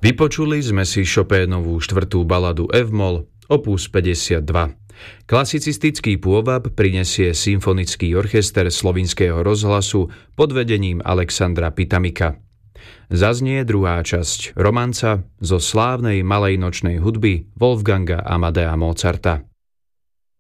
Vypočuli sme si Chopénovú štvrtú baladu F-moll, opus 52. Klasicistický pôvab prinesie Symfonický orchester Slovinského rozhlasu pod vedením Alexandra Pitamika. Zaznie druhá časť romanca zo slávnej malej nočnej hudby Wolfganga Amadea Mozarta.